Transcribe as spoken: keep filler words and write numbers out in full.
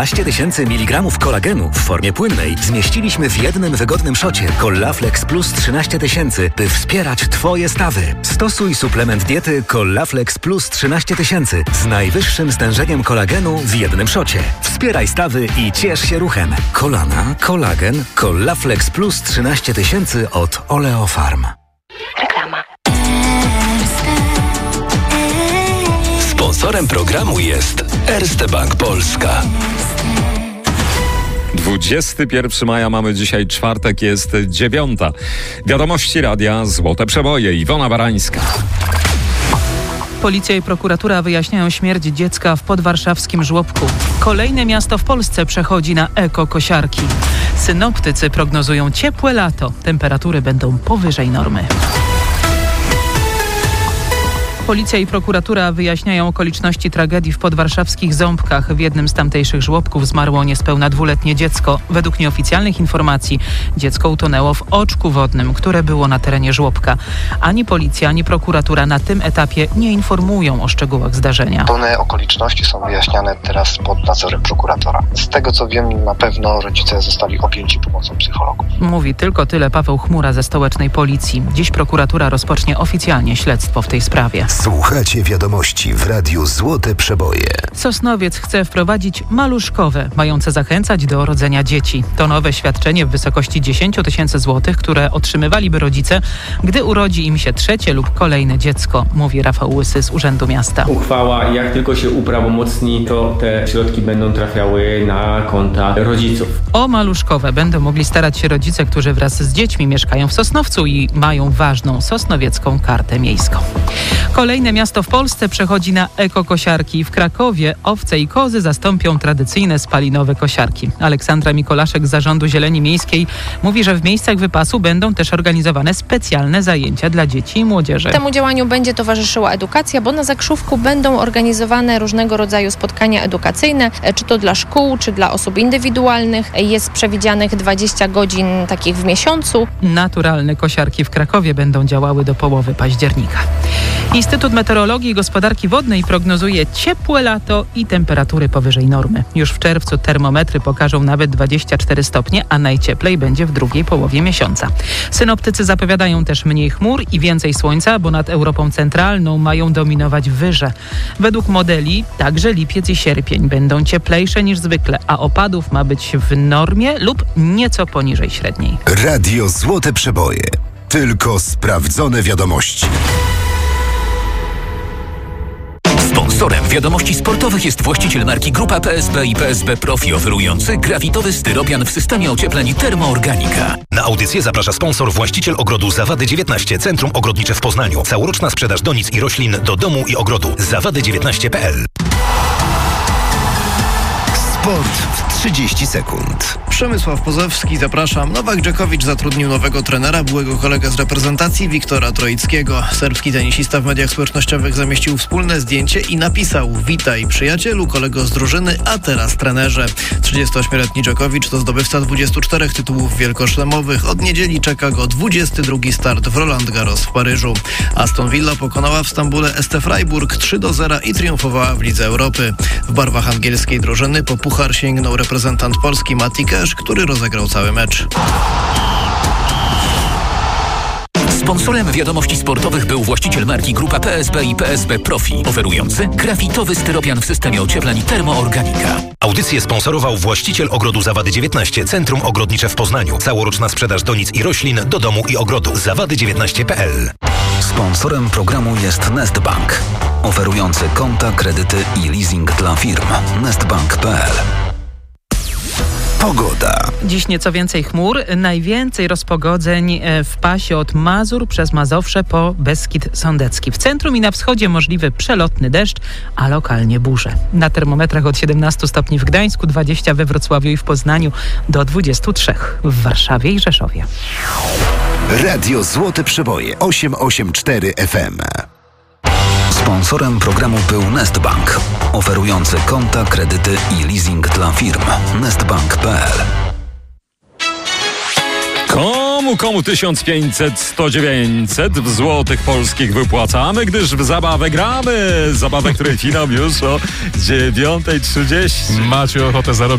trzynaście tysięcy miligramów kolagenu w formie płynnej zmieściliśmy w jednym wygodnym szocie. Collaflex Plus trzynaście tysięcy, by wspierać Twoje stawy. Stosuj suplement diety Collaflex Plus trzynaście tysięcy z najwyższym stężeniem kolagenu w jednym szocie. Wspieraj stawy i ciesz się ruchem. Kolana, kolagen, Collaflex Plus trzynaście tysięcy od Oleofarm. Reklama. Sponsorem programu jest Erste Bank Polska. dwudziestego pierwszego maja mamy dzisiaj czwartek, jest dziewiąta. Wiadomości radia Złote Przeboje. Iwona Barańska. Policja i prokuratura wyjaśniają śmierć dziecka w podwarszawskim żłobku. Kolejne miasto w Polsce przechodzi na eko-kosiarki. Synoptycy prognozują ciepłe lato. Temperatury będą powyżej normy. Policja i prokuratura wyjaśniają okoliczności tragedii w podwarszawskich Ząbkach. W jednym z tamtejszych żłobków zmarło niespełna dwuletnie dziecko. Według nieoficjalnych informacji dziecko utonęło w oczku wodnym, które było na terenie żłobka. Ani policja, ani prokuratura na tym etapie nie informują o szczegółach zdarzenia. Pełne okoliczności są wyjaśniane teraz pod nadzorem prokuratora. Z tego co wiem, na pewno rodzice zostali objęci pomocą psychologów. Mówi tylko tyle Paweł Chmura ze stołecznej policji. Dziś prokuratura rozpocznie oficjalnie śledztwo w tej sprawie. Słuchacie wiadomości w Radiu Złote Przeboje. Sosnowiec chce wprowadzić maluszkowe, mające zachęcać do rodzenia dzieci. To nowe świadczenie w wysokości dziesięć tysięcy złotych, które otrzymywaliby rodzice, gdy urodzi im się trzecie lub kolejne dziecko, mówi Rafał Łysy z Urzędu Miasta. Uchwała, jak tylko się uprawomocni, to te środki będą trafiały na konta rodziców. O maluszkowe będą mogli starać się rodzice, którzy wraz z dziećmi mieszkają w Sosnowcu i mają ważną sosnowiecką kartę miejską. Kolejne miasto w Polsce przechodzi na ekokosiarki. W Krakowie owce i kozy zastąpią tradycyjne spalinowe kosiarki. Aleksandra Mikolaszek z Zarządu Zieleni Miejskiej mówi, że w miejscach wypasu będą też organizowane specjalne zajęcia dla dzieci i młodzieży. Temu działaniu będzie towarzyszyła edukacja, bo na Zakrzówku będą organizowane różnego rodzaju spotkania edukacyjne, czy to dla szkół, czy dla osób indywidualnych. Jest przewidzianych dwadzieścia godzin takich w miesiącu. Naturalne kosiarki w Krakowie będą działały do połowy października. Instytut Meteorologii i Gospodarki Wodnej prognozuje ciepłe lato i temperatury powyżej normy. Już w czerwcu termometry pokażą nawet dwadzieścia cztery stopnie, a najcieplej będzie w drugiej połowie miesiąca. Synoptycy zapowiadają też mniej chmur i więcej słońca, bo nad Europą Centralną mają dominować wyże. Według modeli także lipiec i sierpień będą cieplejsze niż zwykle, a opadów ma być w normie lub nieco poniżej średniej. Radio Złote Przeboje. Tylko sprawdzone wiadomości. Sponsorem wiadomości sportowych jest właściciel marki Grupa P S B i P S B Profi, oferujący grafitowy styropian w systemie ociepleń Termoorganika. Na audycję zaprasza sponsor, właściciel ogrodu Zawady dziewiętnaście, Centrum Ogrodnicze w Poznaniu. Całoroczna sprzedaż donic i roślin do domu i ogrodu. zawady dziewiętnaście kropka p l. Sport w trzydzieści sekund. Przemysław Pozowski, zapraszam. Nowak Dżokowicz zatrudnił nowego trenera, byłego kolegę z reprezentacji Wiktora Troickiego. Serbski tenisista w mediach społecznościowych zamieścił wspólne zdjęcie i napisał: witaj przyjacielu, kolego z drużyny, a teraz trenerze. trzydziestoośmioletni Dżokowicz to zdobywca dwudziestu czterech tytułów wielkoszlemowych. Od niedzieli czeka go dwudziesty drugi start w Roland Garros w Paryżu. Aston Villa pokonała w Stambule S T Freiburg trzy do zera i triumfowała w Lidze Europy. W barwach angielskiej drużyny po puchar sięgnął reprezentant Polski Mati Kesz, który rozegrał cały mecz. Sponsorem wiadomości sportowych był właściciel marki Grupa P S B i P S B Profi, oferujący grafitowy styropian w systemie ociepleń Termoorganika. Audycję sponsorował właściciel ogrodu Zawady dziewiętnaście, Centrum Ogrodnicze w Poznaniu. Całoroczna sprzedaż donic i roślin do domu i ogrodu. zawady dziewiętnaście kropka p l. Sponsorem programu jest Nestbank, oferujący konta, kredyty i leasing dla firm. nestbank kropka p l. Pogoda. Dziś nieco więcej chmur, najwięcej rozpogodzeń w pasie od Mazur przez Mazowsze po Beskid Sądecki. W centrum i na wschodzie możliwy przelotny deszcz, a lokalnie burze. Na termometrach od siedemnastu stopni w Gdańsku, dwudziestu we Wrocławiu i w Poznaniu, do dwudziestu trzech w Warszawie i Rzeszowie. Radio Złote Przeboje osiemset osiemdziesiąt cztery F M. Sponsorem programu był Nestbank, oferujący konta, kredyty i leasing dla firm. nestbank kropka p l. Komu Komu, komu tysiąc pięćset, sto, dziewięćset w złotych polskich wypłacamy, gdyż w zabawę gramy. Zabawę, której finał już o dziewiąta trzydzieści. Macie ochotę zarobić